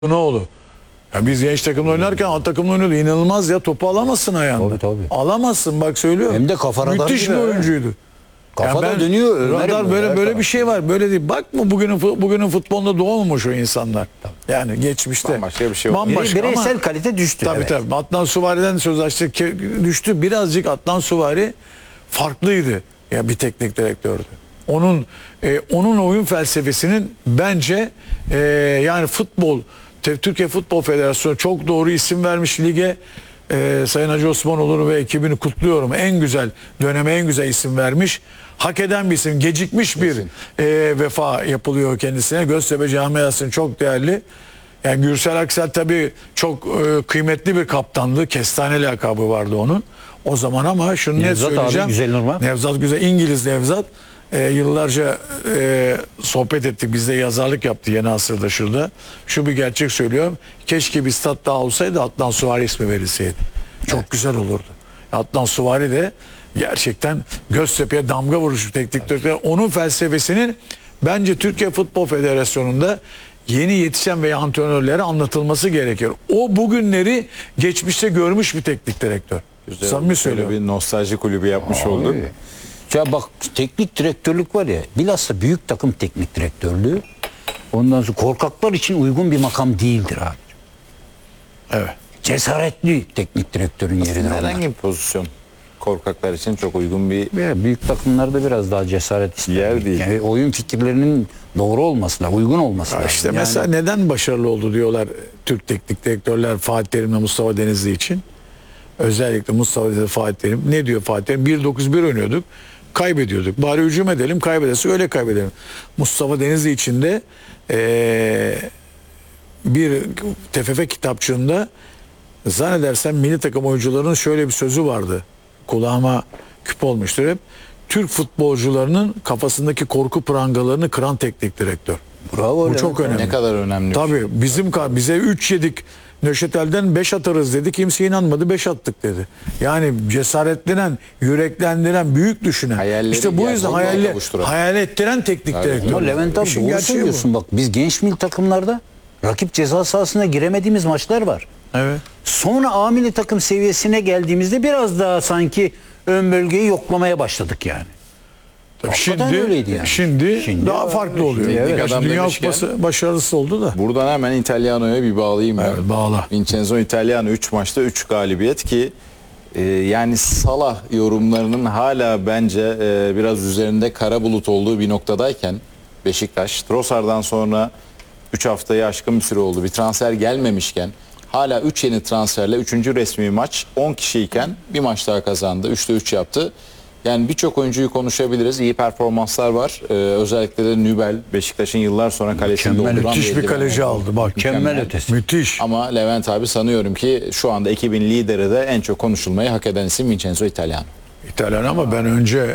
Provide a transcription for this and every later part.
Ne oldu? Ya biz genç takımla oynarken A takımla oynuyordu. İnanılmaz ya, topu alamazsın ayağında. Tabii. Alamazsın, bak söylüyorum. Hem de kafa radar müthiş gibi bir ha. oyuncuydu. Kafada dönüyor. Radar böyle bir şey var. Böyle değil. Bakma bugünün futbolunda doğmamış o insanlar. Yani geçmişte. Bambaşka bir şey oldu. Bireysel kalite düştü. Tabii evet. tabii. Adnan Süvari'den söz açtık. Düştü. Birazcık Adnan Süvari farklıydı. Ya bir teknik direktördü. Onun oyun felsefesinin bence yani Türkiye Futbol Federasyonu çok doğru isim vermiş lige. Sayın Hacı Osmanoğlu ve ekibini kutluyorum. En güzel döneme en güzel isim vermiş. Hak eden bir isim. Gecikmiş bir vefa yapılıyor kendisine. Göztepe camiasının çok değerli. Yani Gürsel Aksel tabii çok kıymetli bir kaptandı. Kestane lakabı vardı onun. O zaman ama şunu net Nevzat abi, söyleyeceğim. Güzel Nurman. Nevzat Güzel, İngiliz Nevzat. Yıllarca sohbet ettik. Bizde yazarlık yaptı Yeni Asır'da şurada. Şu bir gerçek söylüyorum. Keşke bir stat daha olsaydı Adnan Süvari ismi verilseydi. Çok güzel olurdu. Adnan Süvari de gerçekten Göztepe'ye damga vuruşu teknik direktör. Onun felsefesinin bence Türkiye Futbol Federasyonu'nda yeni yetişen veya antrenörlere anlatılması gerekiyor. O bugünleri geçmişte görmüş bir teknik direktör. Samimi söylüyorum. Bir nostalji kulübü yapmış olduk. Ya bak, teknik direktörlük var ya, bilhassa büyük takım teknik direktörlüğü ondan sonra korkaklar için uygun bir makam değildir abi. Evet. Cesaretli teknik direktörün yeridir onlar. Herhangi bir pozisyon korkaklar için çok uygun bir Ya büyük takımlarda biraz daha cesaret ister. Yer değil. Yani oyun fikirlerinin doğru olması lazım, uygun olması lazım. İşte Yani mesela neden başarılı oldu diyorlar Türk teknik direktörler Fatih Terim'le Mustafa Denizli için. Özellikle Mustafa Denizli, Fatih Terim. Ne diyor Fatih Terim? 1-9-1 oynuyorduk. Kaybediyorduk. Bari hücum edelim, kaybederse öyle kaybedelim. Mustafa Denizli için de bir TFF kitapçığında zannedersem milli takım oyuncularının şöyle bir sözü vardı. Kulağıma küp olmuştur hep. Türk futbolcularının kafasındaki korku prangalarını kıran teknik direktör. bravo. Bu çok önemli. ne kadar önemli. Tabii bize 3 yedik. Nöşetel'den 5 atarız dedi. Kimse inanmadı, 5 attık dedi. Yani cesaretlendiren, yüreklendiren, büyük düşünen. Hayalleri işte bu yüzden gerçekliğe kavuşturan. hayal ettiren teknik direktör. Ama Levent abi İşin doğru gerçeği bu. söylüyorsun bak. Biz genç milli takımlarda rakip ceza sahasına giremediğimiz maçlar var. Evet. Sonra A milli takım seviyesine geldiğimizde biraz daha sanki ön bölgeyi yoklamaya başladık yani. Hakikaten öyleydi yani. Şimdi daha farklı oluyor. Şimdi, evet. Gerçi Adam Dünya demişken- Kupası başarısı oldu da. Buradan hemen İtalyano'ya bir bağlayayım ben. Evet, bağla. Vincenzo Italiano 3 maçta 3 galibiyet ki yani Salah yorumlarının hala bence biraz üzerinde kara bulut olduğu bir noktadayken Beşiktaş, Trossard'dan sonra 3 haftayı aşkın bir süre oldu. Bir transfer gelmemişken hala 3 yeni transferle 3. resmi maç 10 kişiyken bir maç daha kazandı. 3'te 3 yaptı. Yani birçok oyuncuyu konuşabiliriz. İyi performanslar var. Özellikle de Nübel, Beşiktaş'ın yıllar sonra kalesini Mükemmel, dolduran Müthiş bir eldiven kaleci oldu. aldı. Bak. Mükemmel ötesi. Müthiş. Ama Levent abi sanıyorum ki şu anda ekibin lideri de en çok konuşulmayı hak eden isim Vincenzo Italiano. İtalyan ama ben önce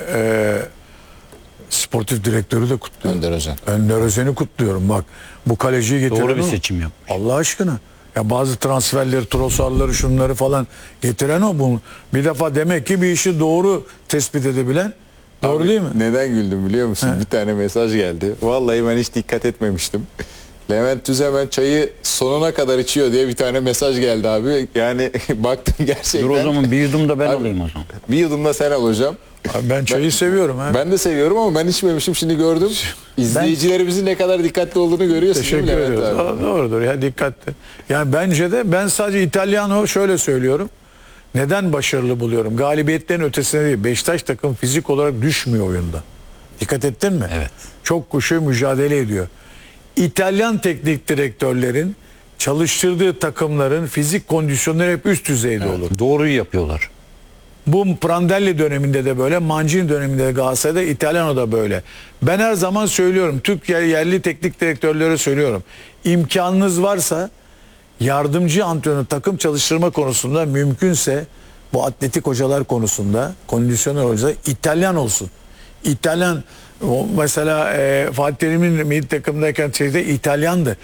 sportif direktörü de kutluyorum. Önder Özen. Önder Özen'i kutluyorum. Bak bu kaleciyi getiren Doğru bir o. seçim yapmış. Allah aşkına. Ya bazı transferleri, Trossard'ları, şunları falan getiren o. Bunu. Bir defa demek ki bir işi doğru tespit edebilen. Doğru Abi, değil mi? Neden güldüm biliyor musun? Bir tane mesaj geldi. Vallahi ben hiç dikkat etmemiştim. Levent Tüzemen çayı sonuna kadar içiyor diye bir tane mesaj geldi abi. Yani baktım gerçekten. Dur o zaman bir yudum da ben Abi, alayım o zaman. Bir yudum da sen al hocam. Abi ben çayı seviyorum. Ha. Ben de seviyorum ama ben içmemişim, şimdi gördüm. İzleyicilerimizin ne kadar dikkatli olduğunu görüyorsun değil mi Teşekkür Levent ediyoruz. abi? Doğrudur ya, dikkatli. Yani bence de ben sadece İtalyano şöyle söylüyorum. Neden başarılı buluyorum? Galibiyetlerin ötesine değil. Beşiktaş takım fizik olarak düşmüyor oyunda. Dikkat ettin mi? Evet. Çok koşuyor, mücadele ediyor. İtalyan teknik direktörlerin çalıştırdığı takımların fizik kondisyonları hep üst düzeyde olur. Doğruyu yapıyorlar. Bu Prandelli döneminde de böyle, Mancini döneminde de Galatasaray'da, İtalyano'da böyle. Ben her zaman söylüyorum, Türk yerli teknik direktörlere söylüyorum. İmkanınız varsa yardımcı antrenör takım çalıştırma konusunda mümkünse bu atletik hocalar konusunda, kondisyoner hocalar İtalyan olsun. İtalyan mesela Fatih Terim'in milli takımdayken İtalyandı.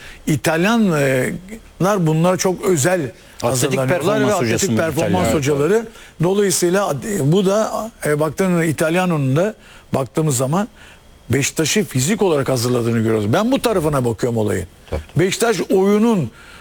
İtalyanlar bunlar çok özel hazırlanıyorlar performans ve hocası atletik mı performans İtalyan? hocaları. Dolayısıyla bu da baktığınız İtalyano'nun da baktığımız zaman Beşiktaş'ı fizik olarak hazırladığını görüyoruz. Ben bu tarafına bakıyorum olayın. Beşiktaş oyunun